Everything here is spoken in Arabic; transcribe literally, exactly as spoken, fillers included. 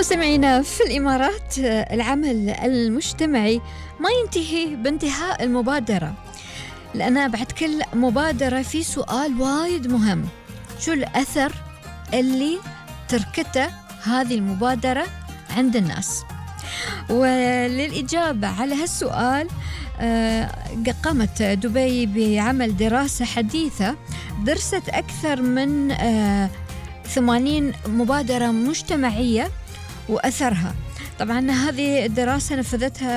مستمعينا، في الإمارات العمل المجتمعي ما ينتهي بانتهاء المبادرة، لأن بعد كل مبادرة في سؤال وايد مهم: شو الأثر اللي تركته هذه المبادرة عند الناس؟ وللإجابة على هالسؤال قامت دبي بعمل دراسة حديثة درست أكثر من ثمانين مبادرة مجتمعية وأثرها. طبعا هذه الدراسة نفذتها